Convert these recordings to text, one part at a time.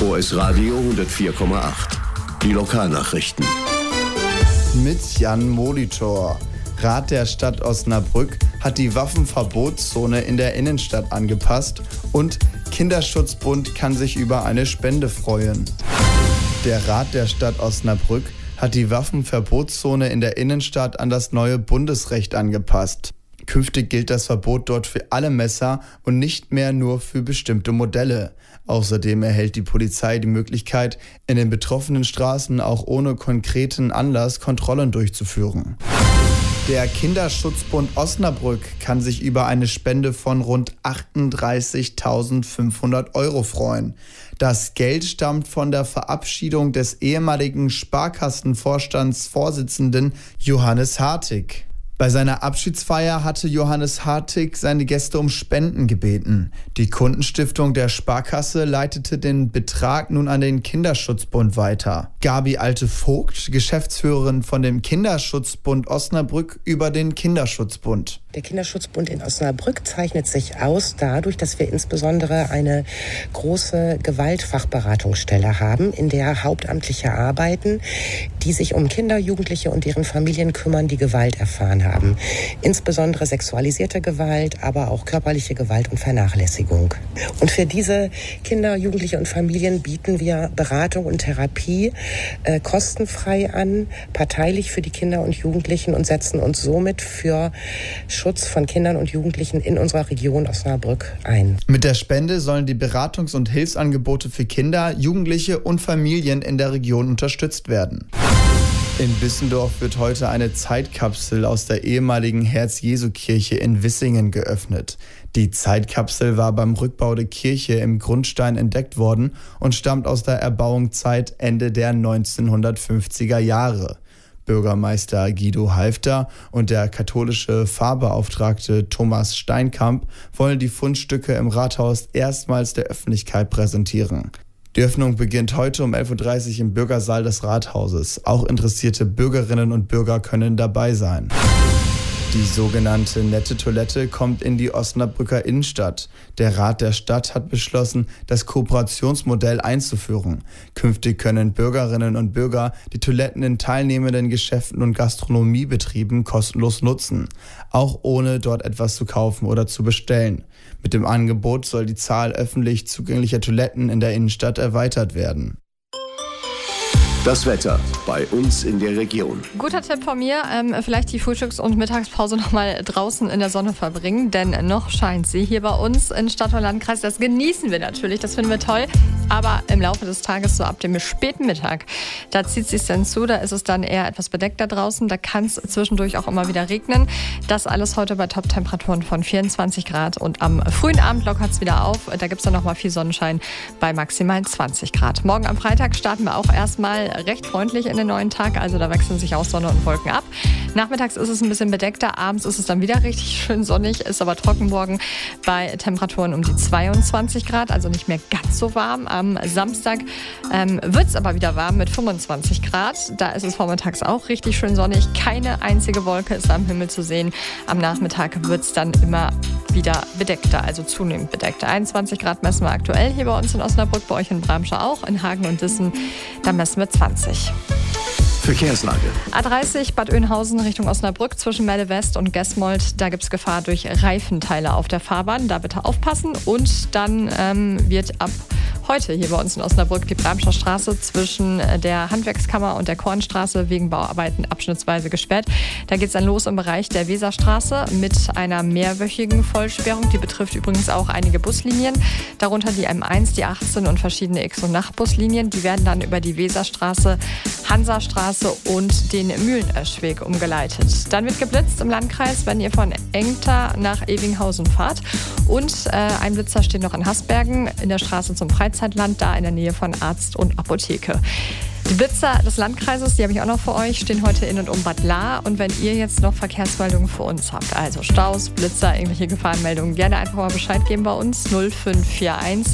OS Radio 104,8. Die Lokalnachrichten. Mit Jan Molitor. Rat der Stadt Osnabrück hat die Waffenverbotszone in der Innenstadt angepasst und Kinderschutzbund kann sich über eine Spende freuen. Der Rat der Stadt Osnabrück hat die Waffenverbotszone in der Innenstadt an das neue Bundesrecht angepasst. Künftig gilt das Verbot dort für alle Messer und nicht mehr nur für bestimmte Modelle. Außerdem erhält die Polizei die Möglichkeit, in den betroffenen Straßen auch ohne konkreten Anlass Kontrollen durchzuführen. Der Kinderschutzbund Osnabrück kann sich über eine Spende von rund 38.500 € freuen. Das Geld stammt von der Verabschiedung des ehemaligen Sparkassenvorstandsvorsitzenden Johannes Hartig. Bei seiner Abschiedsfeier hatte Johannes Hartig seine Gäste um Spenden gebeten. Die Kundenstiftung der Sparkasse leitete den Betrag nun an den Kinderschutzbund weiter. Gabi Alte-Vogt, Geschäftsführerin von dem Kinderschutzbund Osnabrück, über den Kinderschutzbund. Der Kinderschutzbund in Osnabrück zeichnet sich aus dadurch, dass wir insbesondere eine große Gewaltfachberatungsstelle haben, in der Hauptamtliche arbeiten, die sich um Kinder, Jugendliche und deren Familien kümmern, die Gewalt erfahren haben. Insbesondere sexualisierte Gewalt, aber auch körperliche Gewalt und Vernachlässigung. Und für diese Kinder, Jugendliche und Familien bieten wir Beratung und Therapie kostenfrei an, parteilich für die Kinder und Jugendlichen und setzen uns somit für Schutz von Kindern und Jugendlichen in unserer Region Osnabrück ein. Mit der Spende sollen die Beratungs- und Hilfsangebote für Kinder, Jugendliche und Familien in der Region unterstützt werden. In Bissendorf wird heute eine Zeitkapsel aus der ehemaligen Herz-Jesu-Kirche in Wissingen geöffnet. Die Zeitkapsel war beim Rückbau der Kirche im Grundstein entdeckt worden und stammt aus der Erbauungszeit Ende der 1950er Jahre. Bürgermeister Guido Halfter und der katholische Pfarrbeauftragte Thomas Steinkamp wollen die Fundstücke im Rathaus erstmals der Öffentlichkeit präsentieren. Die Öffnung beginnt heute um 11.30 Uhr im Bürgersaal des Rathauses. Auch interessierte Bürgerinnen und Bürger können dabei sein. Die sogenannte nette Toilette kommt in die Osnabrücker Innenstadt. Der Rat der Stadt hat beschlossen, das Kooperationsmodell einzuführen. Künftig können Bürgerinnen und Bürger die Toiletten in teilnehmenden Geschäften und Gastronomiebetrieben kostenlos nutzen, auch ohne dort etwas zu kaufen oder zu bestellen. Mit dem Angebot soll die Zahl öffentlich zugänglicher Toiletten in der Innenstadt erweitert werden. Das Wetter bei uns in der Region. Guter Tipp von mir, vielleicht die Frühstücks- und Mittagspause nochmal draußen in der Sonne verbringen, denn noch scheint sie hier bei uns in Stadt und Landkreis. Das genießen wir natürlich, das finden wir toll, aber im Laufe des Tages, so ab dem späten Mittag, da zieht es sich dann zu, da ist es dann eher etwas bedeckter draußen, da kann es zwischendurch auch immer wieder regnen. Das alles heute bei Top-Temperaturen von 24 Grad und am frühen Abend lockert es wieder auf, da gibt es dann nochmal viel Sonnenschein bei maximal 20 Grad. Morgen am Freitag starten wir auch erstmal recht freundlich in den neuen Tag, also da wechseln sich auch Sonne und Wolken ab. Nachmittags ist es ein bisschen bedeckter, abends ist es dann wieder richtig schön sonnig, ist aber trocken morgen bei Temperaturen um die 22 Grad, also nicht mehr ganz so warm. Am Samstag wird es aber wieder warm mit 25 Grad, da ist es vormittags auch richtig schön sonnig, keine einzige Wolke ist am Himmel zu sehen. Am Nachmittag wird es dann immer wieder bedeckter, also zunehmend bedeckter. 21 Grad messen wir aktuell hier bei uns in Osnabrück, bei euch in Bramsche auch, in Hagen und Dissen, da messen wir 20. Verkehrslage. A30 Bad Oeynhausen Richtung Osnabrück zwischen Melle West und Gesmold. Da gibt es Gefahr durch Reifenteile auf der Fahrbahn. Da bitte aufpassen. Und dann wird ab heute hier bei uns in Osnabrück die Bramscher Straße zwischen der Handwerkskammer und der Kornstraße wegen Bauarbeiten abschnittsweise gesperrt. Da geht es dann los im Bereich der Weserstraße mit einer mehrwöchigen Vollsperrung. Die betrifft übrigens auch einige Buslinien, darunter die M1, die 18 und verschiedene X- und Nachtbuslinien. Die werden dann über die Weserstraße, Hansastraße und den Mühleneschweg umgeleitet. Dann wird geblitzt im Landkreis, wenn ihr von Engter nach Evinghausen fahrt. Und ein Blitzer steht noch in Hasbergen in der Straße zum Freizeitland, da in der Nähe von Arzt und Apotheke. Die Blitzer des Landkreises, die habe ich auch noch für euch, stehen heute in und um Bad Lahr. Und wenn ihr jetzt noch Verkehrsmeldungen für uns habt, also Staus, Blitzer, irgendwelche Gefahrenmeldungen, gerne einfach mal Bescheid geben bei uns 0541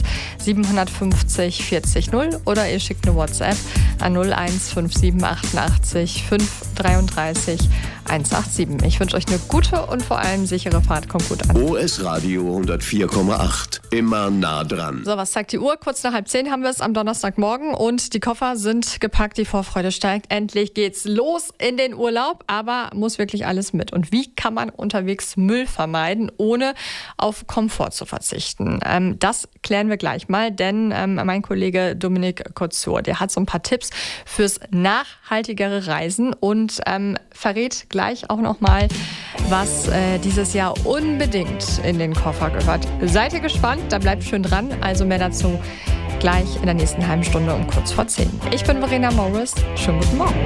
750 40 0 oder ihr schickt eine WhatsApp an 0157 88 533 187. Ich wünsche euch eine gute und vor allem sichere Fahrt. Kommt gut an. OS Radio 104,8. Immer nah dran. So, was sagt die Uhr? Kurz nach 9:30 haben wir es am Donnerstagmorgen und die Koffer sind gepackt, die Vorfreude steigt. Endlich geht's los in den Urlaub, aber muss wirklich alles mit. Und wie kann man unterwegs Müll vermeiden, ohne auf Komfort zu verzichten? Das klären wir gleich mal, denn mein Kollege Dominik Kotzur, der hat so ein paar Tipps fürs nachhaltigere Reisen und verrät gleich auch nochmal, was dieses Jahr unbedingt in den Koffer gehört. Seid ihr gespannt? Da bleibt schön dran. Also mehr dazu gleich in der nächsten halben Stunde um kurz vor 10. Ich bin Verena Morris. Schönen guten Morgen.